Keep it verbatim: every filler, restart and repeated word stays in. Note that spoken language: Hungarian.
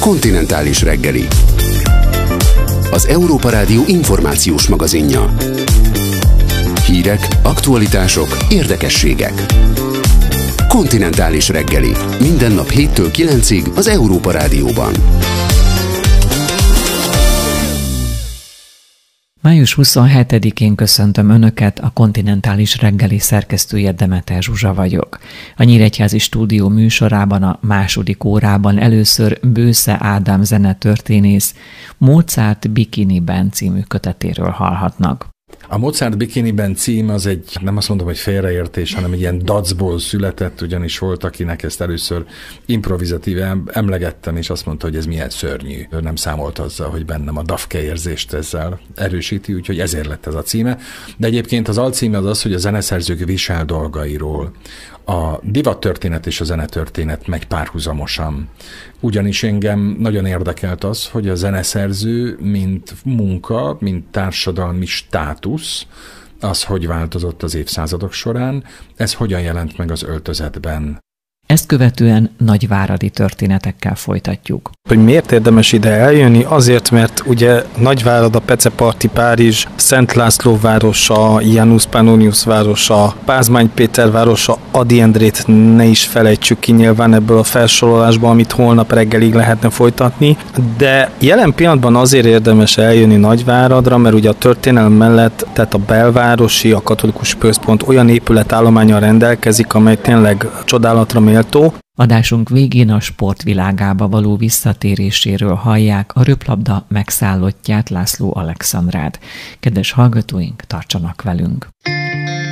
Kontinentális reggeli. Az Európa Rádió információs magazinja. Hírek, aktualitások, érdekességek. Kontinentális reggeli. Minden nap héttől kilencig az Európa Rádióban. május huszonhetedikén köszöntöm Önöket, a Kontinentális reggeli szerkesztője Demeter Zsuzsa vagyok. A Nyíregyházi Stúdió műsorában a második órában először Bősze Ádám zenetörténész Mozart Bikiniben című kötetéről hallhatnak. A Mozart Bikiniben cím az egy, nem azt mondom, hogy félreértés, hanem egy ilyen dacból született, ugyanis volt, akinek ezt először improvizatíve emlegettem, és azt mondta, hogy ez milyen szörnyű. Ő nem számolt azzal, hogy bennem a dafke érzést ezzel erősíti, úgyhogy ezért lett ez a címe. De egyébként az alcíme az az, hogy a zeneszerzők visel dolgairól. A divattörténet és a zenetörténet megy párhuzamosan. Ugyanis engem nagyon érdekelt az, hogy a zeneszerző, mint munka, mint társadalmi státusz, az hogy változott az évszázadok során, ez hogyan jelent meg az öltözetben. Ezt követően nagyváradi történetekkel folytatjuk. Hogy miért érdemes ide eljönni? Azért, mert ugye Nagyvárad, a Peceparti Párizs, Szent László városa, Janus Pannonius városa, Pázmány Péter városa, Ady Endrét ne is felejtsük ki nyilván ebből a felsorolásból, amit holnap reggelig lehetne folytatni, de jelen pillanatban azért érdemes eljönni Nagyváradra, mert ugye a történelem mellett, tehát a belvárosi, a katolikus központ olyan épületállománnyal rendelkezik, amely tényleg csodálatra méltó. Adásunk végén a sportvilágába való visszatéréséről hallják a röplabda megszállottját, László Alexandrát. Kedves hallgatóink, tartsanak velünk!